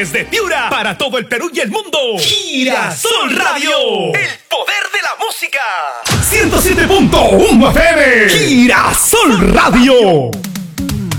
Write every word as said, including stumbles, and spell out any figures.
Desde Piura, para todo el Perú y el mundo. Girasol Radio. El poder de la música. ciento siete punto uno F M. Girasol Radio.